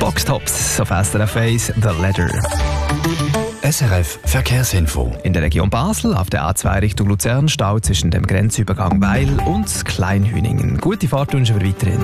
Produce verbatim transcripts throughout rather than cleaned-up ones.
Vox Tops auf S R F eins, The Ladder. S R F Verkehrsinfo. In der Region Basel auf der A zwei Richtung Luzern Stau zwischen dem Grenzübergang Weil und Kleinhüningen. Gute Fahrt wünschen wir weiterhin.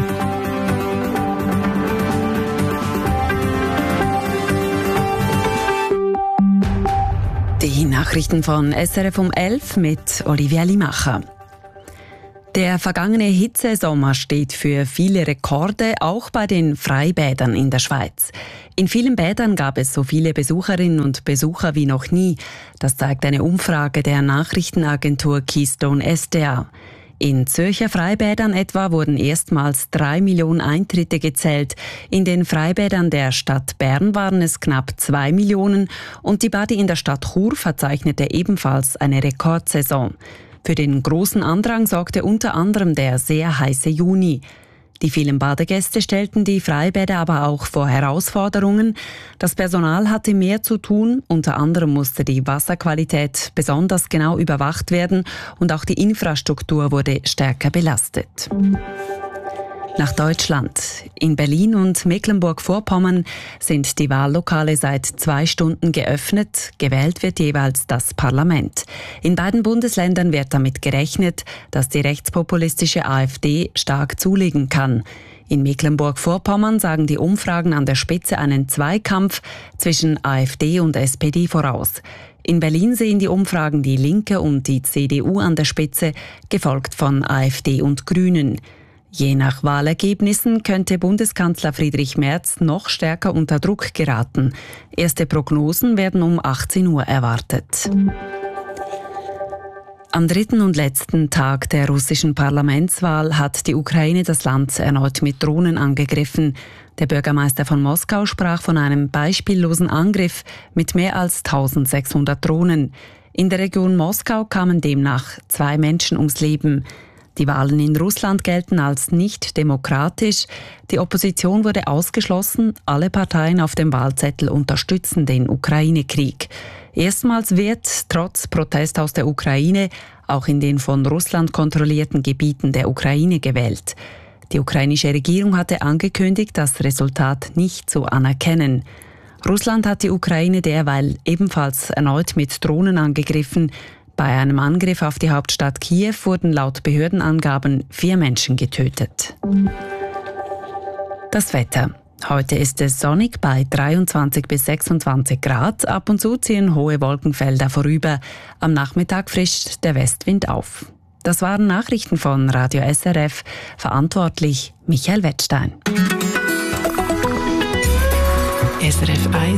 Die Nachrichten von S R F um elf mit Olivia Limacher. Der vergangene Hitzesommer steht für viele Rekorde, auch bei den Freibädern in der Schweiz. In vielen Bädern gab es so viele Besucherinnen und Besucher wie noch nie. Das zeigt eine Umfrage der Nachrichtenagentur Keystone S D A. In Zürcher Freibädern etwa wurden erstmals drei Millionen Eintritte gezählt. In den Freibädern der Stadt Bern waren es knapp zwei Millionen und die Badi in der Stadt Chur verzeichnete ebenfalls eine Rekordsaison. Für den großen Andrang sorgte unter anderem der sehr heiße Juni. Die vielen Badegäste stellten die Freibäder aber auch vor Herausforderungen. Das Personal hatte mehr zu tun, unter anderem musste die Wasserqualität besonders genau überwacht werden und auch die Infrastruktur wurde stärker belastet. Nach Deutschland. In Berlin und Mecklenburg-Vorpommern sind die Wahllokale seit zwei Stunden geöffnet. Gewählt wird jeweils das Parlament. In beiden Bundesländern wird damit gerechnet, dass die rechtspopulistische AfD stark zulegen kann. In Mecklenburg-Vorpommern sagen die Umfragen an der Spitze einen Zweikampf zwischen AfD und S P D voraus. In Berlin sehen die Umfragen die Linke und die C D U an der Spitze, gefolgt von AfD und Grünen. Je nach Wahlergebnissen könnte Bundeskanzler Friedrich Merz noch stärker unter Druck geraten. Erste Prognosen werden um achtzehn Uhr erwartet. Am dritten und letzten Tag der russischen Parlamentswahl hat die Ukraine das Land erneut mit Drohnen angegriffen. Der Bürgermeister von Moskau sprach von einem beispiellosen Angriff mit mehr als eintausendsechshundert Drohnen. In der Region Moskau kamen demnach zwei Menschen ums Leben. Die Wahlen in Russland gelten als nicht demokratisch. Die Opposition wurde ausgeschlossen. Alle Parteien auf dem Wahlzettel unterstützen den Ukraine-Krieg. Erstmals wird, trotz Protest aus der Ukraine, auch in den von Russland kontrollierten Gebieten der Ukraine gewählt. Die ukrainische Regierung hatte angekündigt, das Resultat nicht zu anerkennen. Russland hat die Ukraine derweil ebenfalls erneut mit Drohnen angegriffen. Bei einem Angriff auf die Hauptstadt Kiew wurden laut Behördenangaben vier Menschen getötet. Das Wetter. Heute ist es sonnig bei dreiundzwanzig bis sechsundzwanzig Grad. Ab und zu ziehen hohe Wolkenfelder vorüber. Am Nachmittag frischt der Westwind auf. Das waren Nachrichten von Radio S R F. Verantwortlich Michael Wettstein. S R F eins.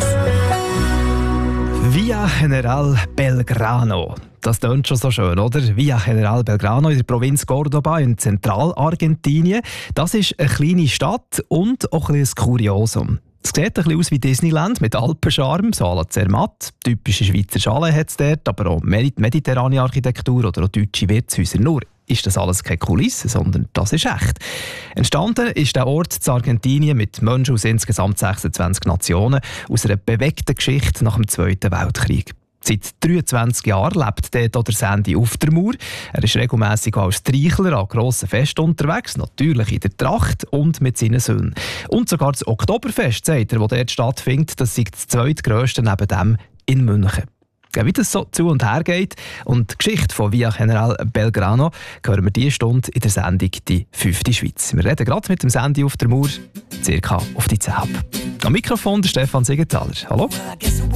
Via General Belgrano. Das klingt schon so schön, oder? Via General Belgrano in der Provinz Córdoba in Zentralargentinien. Das ist eine kleine Stadt und auch ein, ein Kuriosum. Es sieht ein bisschen aus wie Disneyland mit Alpencharme, so à la Zermatt. Typische Schweizer Schale hat es dort, aber auch mediterrane Architektur oder auch deutsche Wirtshäuser. Nur ist das alles keine Kulisse, sondern das ist echt. Entstanden ist der Ort in Argentinien mit Menschen aus insgesamt sechsundzwanzig Nationen aus einer bewegten Geschichte nach dem Zweiten Weltkrieg. Seit dreiundzwanzig Jahren lebt dort der Sandy Uftermoor. Er ist regelmässig als Streichler an grossen Festen unterwegs, natürlich in der Tracht und mit seinen Söhnen. Und sogar das Oktoberfest, sagt er, das dort stattfindet, das ist das zweitgrösste neben dem in München. Ja, wie das so zu und her geht und die Geschichte von Via General Belgrano hören wir diese Stunde in der Sendung «Die fünfte Schweiz». Wir reden gerade mit dem Sandy Uftermoor, circa auf die zehn ab. Am Mikrofon der Stefan Siegenthaler. Hallo.